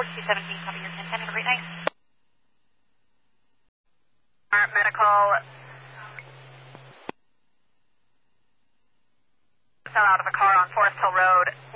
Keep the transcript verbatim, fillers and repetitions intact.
two seventeen, copy your ten ten. Have a great night. Medical fell out of a car on Forest Hill Road.